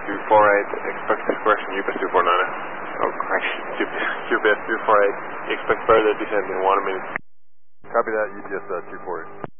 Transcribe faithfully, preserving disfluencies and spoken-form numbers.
two four eight, expect correction U B S two four nine. Oh, correction, U B S two four eight, expect further descent in one minute. Copy that, U B S uh, two four eight.